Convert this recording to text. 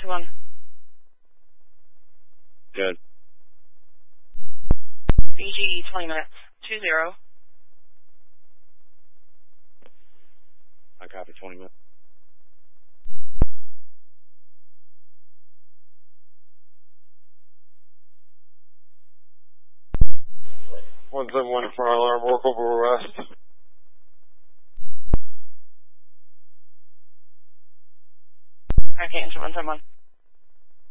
121. Good. BGE 20 minutes. 20. I copy 20 minutes. One 1 for alarm, work over arrest. Okay, 171.